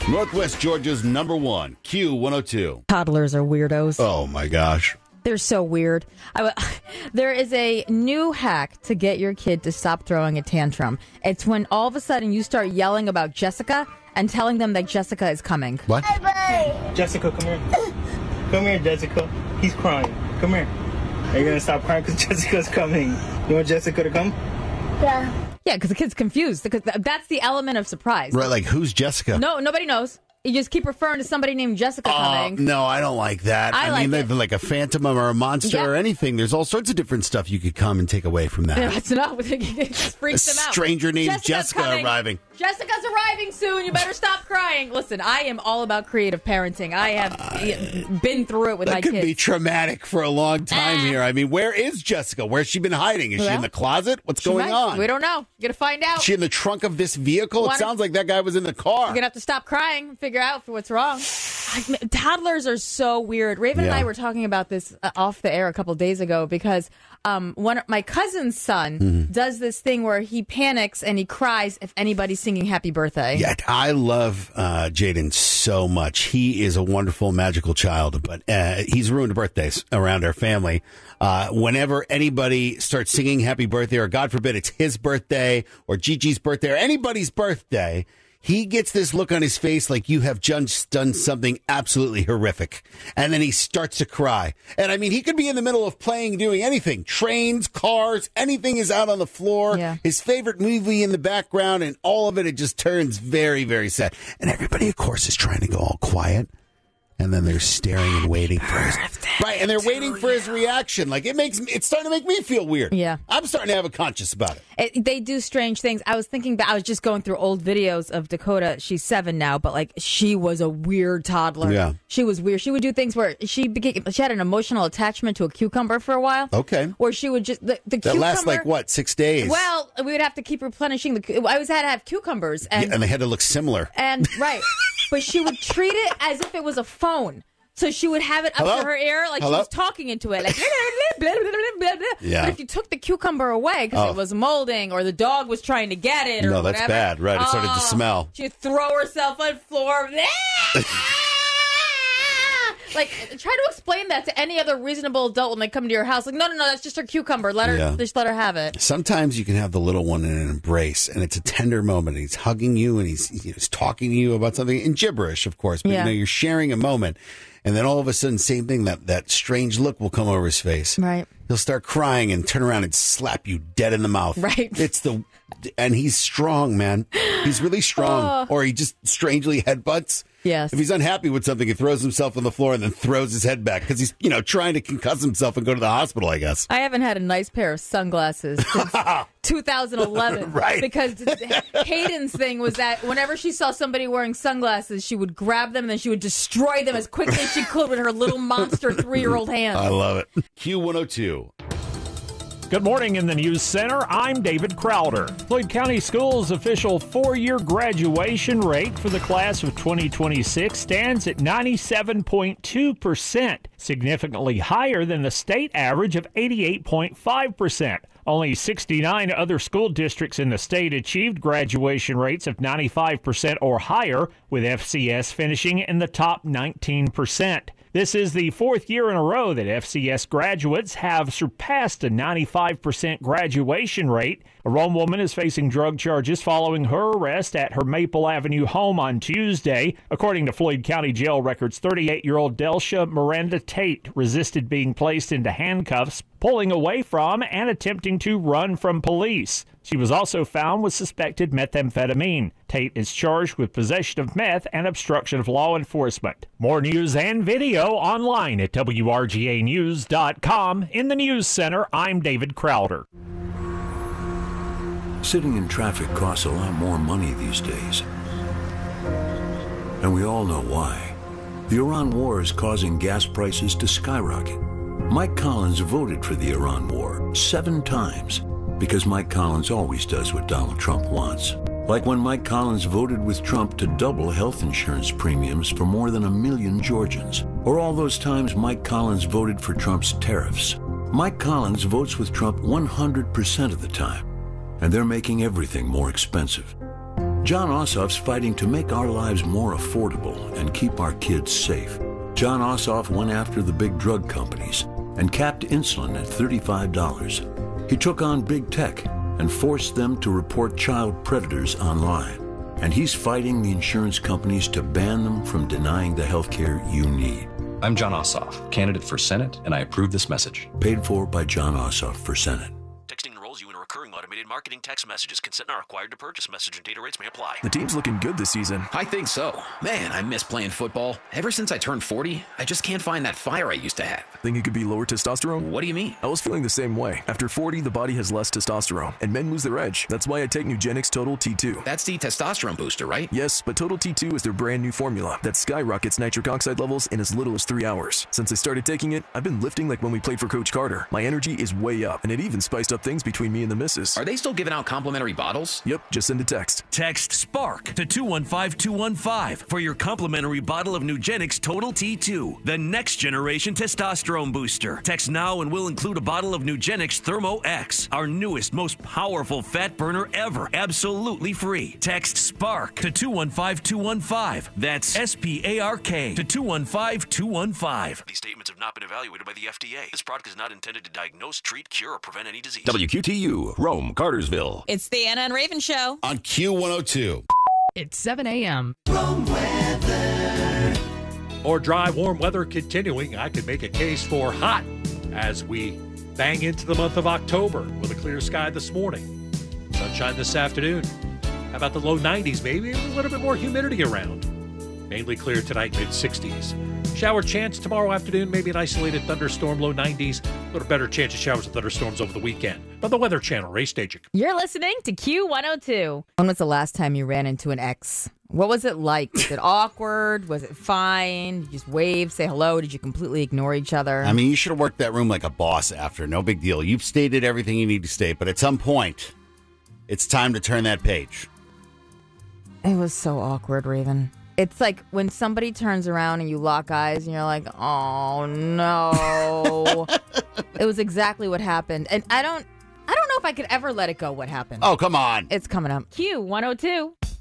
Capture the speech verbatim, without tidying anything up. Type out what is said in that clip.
Northwest Georgia's number one, Q one oh two. Toddlers are weirdos. Oh, my gosh. They're so weird. I w- there is a new hack to get your kid to stop throwing a tantrum. It's when all of a sudden you start yelling about Jessica and telling them that Jessica is coming. What? Jessica, come here. Come here, Jessica. He's crying. Come here. Are you going to stop crying because Jessica's coming? You want Jessica to come? Yeah. Yeah, because the kid's confused. Because that's the element of surprise. Right, like, who's Jessica? No, nobody knows. You just keep referring to somebody named Jessica Oh, coming. no, I don't like that. I mean, like they're like a phantom or a monster Yeah. or anything. There's all sorts of different stuff you could come and take away from that. It's not. It just freaks A them out. stranger named Jessica's Jessica coming. arriving. Jessica's arriving soon. You better stop crying. Listen, I am all about creative parenting. I have uh, been through it with That my could kids. be traumatic for a long time Ah. here. I mean, where is Jessica? Where's she been hiding? Is she Well, in the closet? What's She going might. on? We don't know. You're going to find out. Is she in the trunk of this vehicle? Wanna- It sounds like that guy was in the car. You're going to have to stop crying and figure out what's wrong. I, toddlers are so weird. Raven Yeah. and I were talking about this uh, off the air a couple days ago because um, one my cousin's son Mm-hmm. does this thing where he panics and he cries if anybody's singing happy birthday. Yeah, I love uh, Jaden so much. He is a wonderful, magical child, but uh, he's ruined birthdays around our family. Uh, whenever anybody starts singing happy birthday, or God forbid it's his birthday or Gigi's birthday or anybody's birthday, he gets this look on his face like you have just done something absolutely horrific. And then he starts to cry. And I mean, he could be in the middle of playing, doing anything. Trains, cars, anything is out on the floor. Yeah. His favorite movie in the background, and all of it, it just turns very, very sad. And everybody, of course, is trying to go all quiet. And then they're staring and waiting for his right, and they're waiting for his reaction. Like it makes me, it's starting to make me feel weird. Yeah. I'm starting to have a conscience about it. It, they do strange things. I was thinking, I was just going through old videos of Dakota. She's seven now, but like she was a weird toddler. Yeah. She was weird. She would do things where she became, she had an emotional attachment to a cucumber for a while. Okay. Where she would just, the, the That cucumber. lasts like what, six days? Well, we would have to keep replenishing the, I always had to have cucumbers. And, Yeah, and they had to look similar. and right. But she would treat it as if it was a phone. So she would have it up Hello? to her ear like Hello? she was talking into it. Like, blah, blah, blah, blah, blah. Yeah. But if you took the cucumber away because Oh. it was molding or the dog was trying to get it or No, that's whatever, bad. Right, it started to oh, smell. She'd throw herself on the floor. Like, try to explain that to any other reasonable adult when they come to your house. Like, no, no, no, that's just her cucumber. Let her, Yeah. just let her have it. Sometimes you can have the little one in an embrace, and it's a tender moment. He's hugging you, and he's, he's talking to you about something in gibberish, of course. But Yeah. you know, you're sharing a moment, and then all of a sudden, same thing. That that strange look will come over his face. Right. He'll start crying and turn around and slap you dead in the mouth. Right. It's the, and he's strong, man. He's really strong. Oh. Or he just strangely headbutts. Yes. If he's unhappy with something, he throws himself on the floor and then throws his head back because he's, you know, trying to concuss himself and go to the hospital, I guess. I haven't had a nice pair of sunglasses since two thousand eleven. Right. Because Hayden's thing was that whenever she saw somebody wearing sunglasses, she would grab them and then she would destroy them as quickly as she could with her little monster three-year-old hands. I love it. Q one oh two. Good morning in the News Center. I'm David Crowder. Floyd County Schools' official four-year graduation rate for the class of twenty twenty-six stands at ninety-seven point two percent, significantly higher than the state average of eighty-eight point five percent. Only sixty-nine other school districts in the state achieved graduation rates of ninety-five percent or higher, with F C S finishing in the top nineteen percent. This is the fourth year in a row that F C S graduates have surpassed a ninety-five percent graduation rate. A Rome woman is facing drug charges following her arrest at her Maple Avenue home on Tuesday. According to Floyd County Jail records, thirty-eight-year-old Delsha Miranda Tate resisted being placed into handcuffs, pulling away from and attempting to run from police. She was also found with suspected methamphetamine. Tate is charged with possession of meth and obstruction of law enforcement. More news and video online at W R G A news dot com. In the News Center, I'm David Crowder. Sitting in traffic costs a lot more money these days. And we all know why. The Iran war is causing gas prices to skyrocket. Mike Collins voted for the Iran war seven times because Mike Collins always does what Donald Trump wants. Like when Mike Collins voted with Trump to double health insurance premiums for more than a million Georgians. Or all those times Mike Collins voted for Trump's tariffs. Mike Collins votes with Trump one hundred percent of the time. And they're making everything more expensive. John Ossoff's fighting to make our lives more affordable and keep our kids safe. John Ossoff went after the big drug companies and capped insulin at thirty-five dollars. He took on big tech and forced them to report child predators online. And he's fighting the insurance companies to ban them from denying the health care you need. I'm John Ossoff, candidate for Senate, and I approve this message. Paid for by John Ossoff for Senate. Texting enrolls you in a recurring automated marketing text messages. Consent not required to purchase. Message and data rates may apply. The team's looking good this season. I think so. Man, I miss playing football. Ever since I turned forty, I just can't find that fire I used to have. Think it could be lower testosterone? What do you mean? I was feeling the same way. After forty, the body has less testosterone, and men lose their edge. That's why I take Nugenix Total T two. That's the testosterone booster, right? Yes, but Total T two is their brand new formula that skyrockets nitric oxide levels in as little as three hours. Since I started taking it, I've been lifting like when we played for Coach Carter. My energy is way up, and it even spiced up things between me and the missus. Are they still giving out complimentary bottles? Yep, just send a text. Text SPARK to two one five two one five for your complimentary bottle of Nugenix Total T two, the next generation testosterone booster. Text now and we'll include a bottle of Nugenix Thermo X, our newest, most powerful fat burner ever, absolutely free. Text SPARK to two one five two one five. That's S P A R K to two one five two one five. These statements have not been evaluated by the F D A. This product is not intended to diagnose, treat, cure, or prevent any disease. W Q T U, Rome, Cartersville. It's the Anna and Raven Show. On Q one oh two. It's seven a.m. Rome weather. Or dry, warm weather continuing. I could make a case for hot as we bang into the month of October with a clear sky this morning. Sunshine this afternoon. How about the low nineties? Maybe a little bit more humidity around. Mainly clear tonight, mid sixties. Shower chance tomorrow afternoon, maybe an isolated thunderstorm, low nineties. A little better chance of showers and thunderstorms over the weekend. On the Weather Channel, Ray Staging. You're listening to Q one oh two. When was the last time you ran into an ex? What was it like? Was it awkward? Was it fine? Did you just wave, say hello? Did you completely ignore each other? I mean, you should have worked that room like a boss after. No big deal. You've stated everything you need to state, but at some point, it's time to turn that page. It was so awkward, Raven. It's like when somebody turns around and you lock eyes and you're like, oh, no. It was exactly what happened. And I don't, I don't know if I could ever let it go what happened. Oh, come on. It's coming up. Q one oh two.